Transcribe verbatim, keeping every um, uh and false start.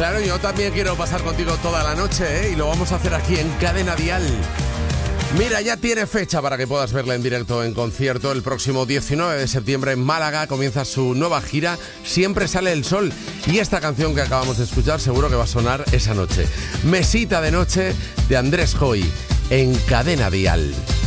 Claro, yo también quiero pasar contigo toda la noche, ¿eh? Y lo vamos a hacer aquí en Cadena Dial. Mira, ya tiene fecha para que puedas verla en directo en concierto. El próximo diecinueve de septiembre en Málaga comienza su nueva gira Siempre sale el sol. Y esta canción que acabamos de escuchar seguro que va a sonar esa noche. Mesita de noche de Andrés Joy en Cadena Dial.